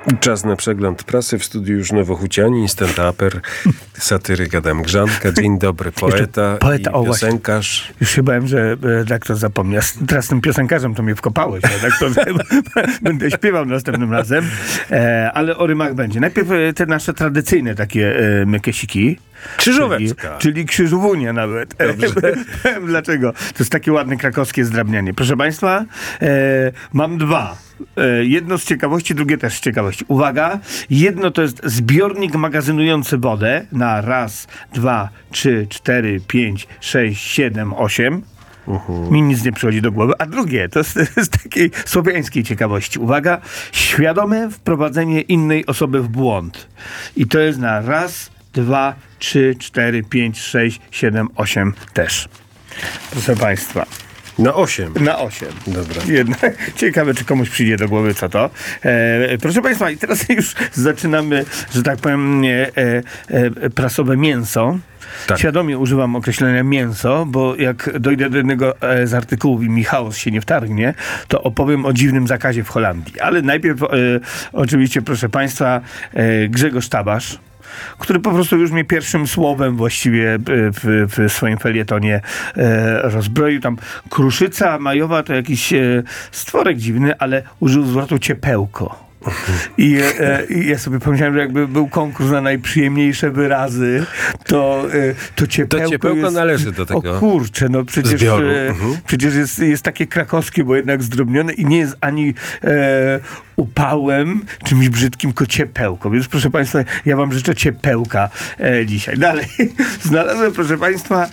Czas na przegląd prasy. W studiu już Nowochuciani, stand-uper, satyryk Adam Grzanka. Dzień dobry, poeta i piosenkarz. Właśnie. Już się bałem, że redaktor zapomniał. Teraz tym piosenkarzem to mnie wkopałeś. Będę śpiewał następnym razem, ale o rymach będzie. Najpierw te nasze tradycyjne takie mekesiki. Krzyżóweczka. Czyli krzyżówunia nawet. Dlaczego? To jest takie ładne krakowskie zdrabnianie. Proszę Państwa, mam dwa. Jedno z ciekawości, drugie też z ciekawości. Uwaga, jedno to jest zbiornik magazynujący wodę na 1, 2, 3, 4, 5, 6, 7, 8. Mi nic nie przychodzi do głowy. A drugie, to jest z takiej słowiańskiej ciekawości. Uwaga, świadome wprowadzenie innej osoby w błąd. I to jest na 1, 2, 3, 4, 5, 6, 7, 8 też. Proszę Państwa. Na 8. Na 8. Dobra. Jednak ciekawe, czy komuś przyjdzie do głowy, co to. Proszę Państwa, i teraz już zaczynamy, że tak powiem, prasowe mięso. Tak. Świadomie używam określenia mięso, bo jak dojdę do jednego z artykułów i mi chaos się nie wtargnie, to opowiem o dziwnym zakazie w Holandii. Ale najpierw oczywiście, proszę Państwa, Grzegorz Tabasz, który po prostu już mnie pierwszym słowem właściwie w swoim felietonie rozbroił. Tam kruszyca majowa to jakiś stworek dziwny, ale użył zwrotu ciepełko. I ja sobie pomyślałem, że jakby był konkurs na najprzyjemniejsze wyrazy, to ciepełko, to ciepełko jest, należy do tego. O kurczę, no przecież jest takie krakowskie, bo jednak zdrobnione i nie jest ani upałem, czymś brzydkim, tylko ciepełko. Więc proszę Państwa, ja wam życzę ciepełka dzisiaj. Dalej. Znalazłem, proszę Państwa,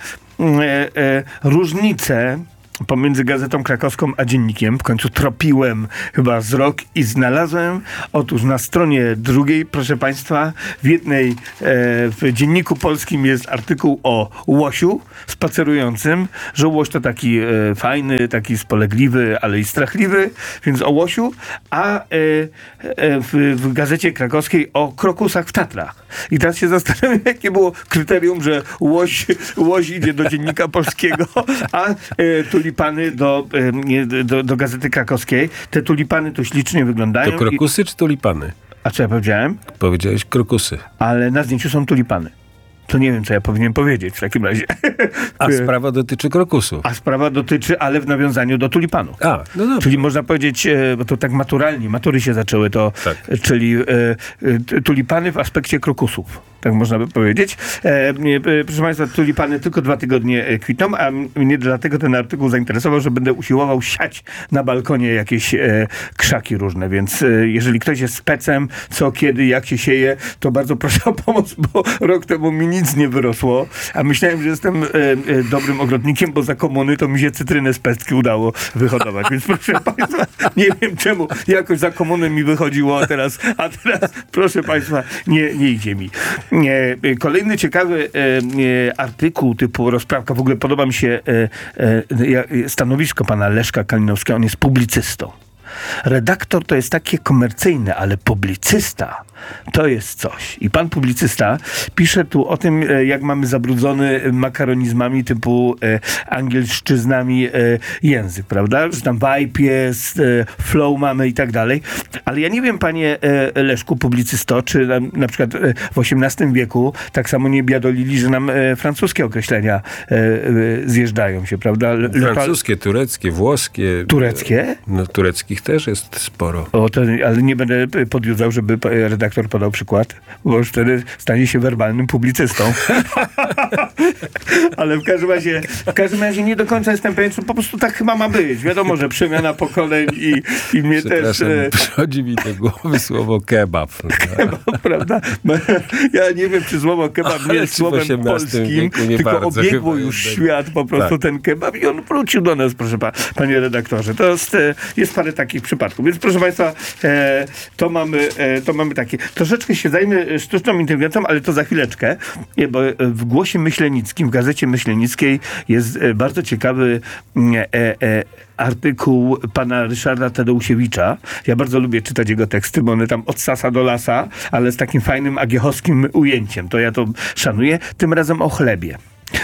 różnicę pomiędzy Gazetą Krakowską a Dziennikiem. W końcu tropiłem chyba z rok i znalazłem, otóż na stronie drugiej, proszę Państwa, w Dzienniku Polskim jest artykuł o łosiu spacerującym, że łoś to taki fajny, taki spolegliwy, ale i strachliwy, więc o łosiu, a w Gazecie Krakowskiej o krokusach w Tatrach. I teraz się zastanawiam, jakie było kryterium, że łoś idzie do Dziennika Polskiego, a tulipany do Gazety Krakowskiej. Te tulipany to ślicznie wyglądają. To krokusy czy tulipany? A co ja powiedziałem? Powiedziałeś krokusy. Ale na zdjęciu są tulipany. To nie wiem, co ja powinien powiedzieć w takim razie. A sprawa dotyczy krokusu. A sprawa dotyczy, ale w nawiązaniu do tulipanu. No dobrze. Czyli można powiedzieć, bo to tak maturalnie, matury się zaczęły, to tak. Czyli tulipany w aspekcie krokusów. Tak można by powiedzieć. Proszę Państwa, tulipany tylko 2 tygodnie kwitną, a mnie dlatego ten artykuł zainteresował, że będę usiłował siać na balkonie jakieś krzaki różne, więc jeżeli ktoś jest specem, co, kiedy, jak się sieje, to bardzo proszę o pomoc, bo rok temu mi nic nie wyrosło, a myślałem, że jestem dobrym ogrodnikiem, bo za komuny to mi się cytrynę z pestki udało wyhodować, więc proszę Państwa, nie wiem czemu jakoś za komuny mi wychodziło, a teraz proszę Państwa, nie idzie mi. Kolejny ciekawy artykuł typu rozprawka. W ogóle podoba mi się stanowisko pana Leszka Kalinowskiego. On jest publicystą. Redaktor to jest takie komercyjne, ale publicysta to jest coś. I pan publicysta pisze tu o tym, jak mamy zabrudzony makaronizmami typu angielszczyznami język, prawda? Że tam vibe jest, flow mamy i tak dalej. Ale ja nie wiem, panie Leszku, publicysto, czy na przykład w XVIII wieku tak samo nie biadolili, że nam francuskie określenia zjeżdżają się, prawda? Francuskie, tureckie, włoskie. Tureckie? No tureckich też jest sporo. Ale nie będę podjudzał, żeby redaktor podał przykład, bo już wtedy stanie się werbalnym publicystą. Ale w każdym razie nie do końca jestem pewien, czy po prostu tak chyba ma być. Wiadomo, że przemiana pokoleń i mnie też... Przychodzi mi do głowy słowo kebab. Kebab, prawda? Ja nie wiem, czy słowo kebab nie jest słowem polskim, tylko obiegło już świat po prostu ten kebab i on wrócił do nas, proszę panie redaktorze. To jest parę takich przypadków. Więc proszę Państwa, to mamy takie. Troszeczkę się zajmę sztuczną inteligencją, ale to za chwileczkę, bo w Głosie Myślenickim, w Gazecie Myślenickiej jest bardzo ciekawy artykuł pana Ryszarda Tadeusiewicza. Ja bardzo lubię czytać jego teksty, bo one tam od sasa do lasa, ale z takim fajnym agiechowskim ujęciem. To ja to szanuję. Tym razem o chlebie.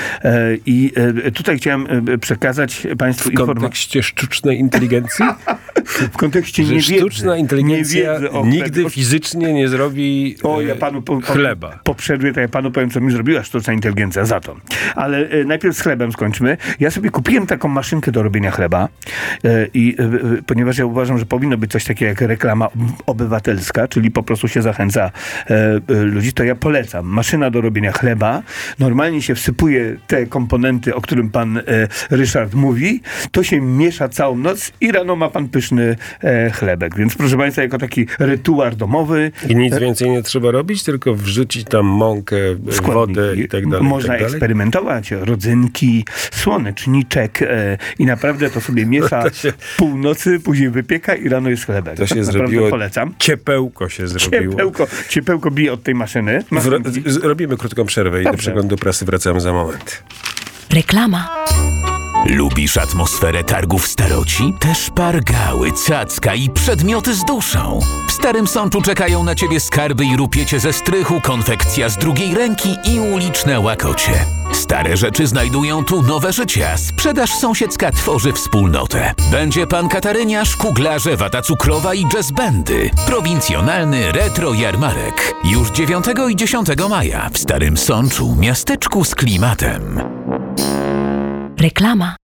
I tutaj chciałem przekazać Państwu informację. W kontekście sztucznej inteligencji? W kontekście że niewiedzy. Sztuczna inteligencja nigdy fizycznie nie zrobi ja panu chleba. Po przerwie to ja panu powiem, co mi zrobiła sztuczna inteligencja za to. Ale najpierw z chlebem skończmy. Ja sobie kupiłem taką maszynkę do robienia chleba ponieważ ja uważam, że powinno być coś takiego jak reklama obywatelska, czyli po prostu się zachęca ludzi, to ja polecam. Maszyna do robienia chleba. Normalnie się wsypuje te komponenty, o którym pan Ryszard mówi. To się miesza całą noc i rano ma pan pyszny chlebek. Więc proszę państwa, jako taki rytuał domowy. I nic więcej nie trzeba robić, tylko wrzucić tam mąkę, wodę i tak dalej. Można eksperymentować. Rodzynki, słoneczniczek i naprawdę to sobie miesza północy, później wypieka i rano jest chlebek. To się zrobiło. Polecam. Ciepełko się zrobiło. Ciepełko bije od tej maszyny. Robimy krótką przerwę i do przeglądu prasy wracamy za moment. Reklama. Lubisz atmosferę targów staroci? Te szpargały, cacka i przedmioty z duszą. W Starym Sączu czekają na ciebie skarby i rupiecie ze strychu, konfekcja z drugiej ręki i uliczne łakocie. Stare rzeczy znajdują tu nowe życie, a sprzedaż sąsiedzka tworzy wspólnotę. Będzie pan Kataryniarz, kuglarze, wata cukrowa i jazzbendy. Prowincjonalny retro jarmarek. Już 9 i 10 maja w Starym Sączu, miasteczku z klimatem. Reklama.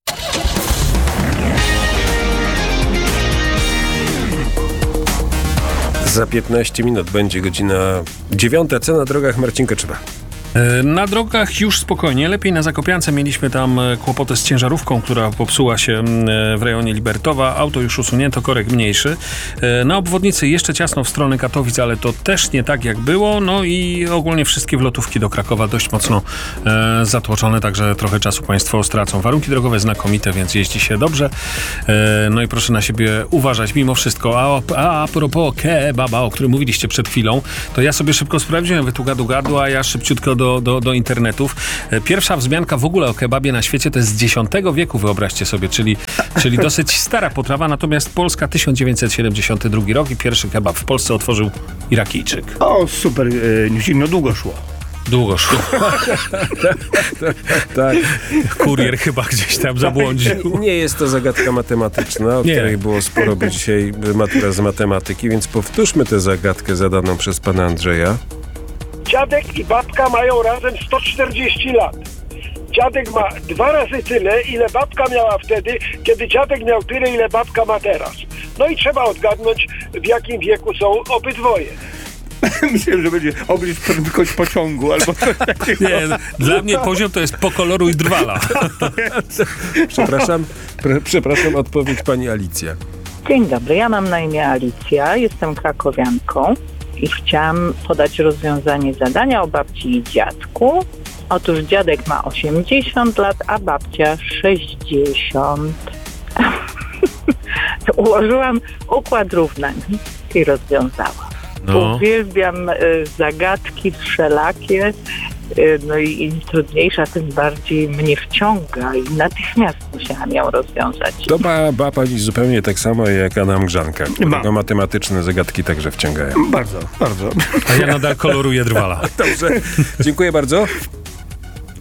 Za 15 minut będzie godzina 9. Co na drogach, Marcin Kaczyba? Na drogach już spokojnie. Lepiej na Zakopiance. Mieliśmy tam kłopoty z ciężarówką, która popsuła się w rejonie Libertowa. Auto już usunięto, korek mniejszy. Na obwodnicy jeszcze ciasno w stronę Katowic, ale to też nie tak jak było. No i ogólnie wszystkie wlotówki do Krakowa dość mocno zatłoczone, także trochę czasu państwo stracą. Warunki drogowe znakomite, więc jeździ się dobrze. No i proszę na siebie uważać mimo wszystko. A propos kebaba, o którym mówiliście przed chwilą, to ja sobie szybko sprawdziłem wytugadu, a ja szybciutko do internetów. Pierwsza wzmianka w ogóle o kebabie na świecie to jest z X wieku, wyobraźcie sobie, czyli dosyć stara potrawa, natomiast Polska 1972 rok i pierwszy kebab w Polsce otworzył Irakijczyk. O, super, no długo szło. Tak. Kurier chyba gdzieś tam zabłądził. Nie jest to zagadka matematyczna, o której było sporo, bo dzisiaj matura z matematyki, więc powtórzmy tę zagadkę zadaną przez pana Andrzeja. Dziadek i babka mają razem 140 lat. Dziadek ma 2 razy tyle, ile babka miała wtedy, kiedy dziadek miał tyle, ile babka ma teraz. No i trzeba odgadnąć, w jakim wieku są obydwoje. Myślałem, że będzie oblicz prędkość pociągu albo coś takiego. Nie, dla mnie poziom to jest pokoloruj drwala. Przepraszam, odpowiedź pani Alicja. Dzień dobry, ja mam na imię Alicja, jestem krakowianką i chciałam podać rozwiązanie zadania o babci i dziadku. Otóż dziadek ma 80 lat, a babcia 60. Ułożyłam układ równań i rozwiązałam. No. Uwielbiam zagadki wszelakie, no i im trudniejsza, tym bardziej mnie wciąga i natychmiast musiałam ją rozwiązać. To ma pani zupełnie tak samo jak Adam Grzanka, którego matematyczne zagadki także wciągają. Bardzo, bardzo. A ja nadal koloruję drwala. Dobrze, dziękuję bardzo.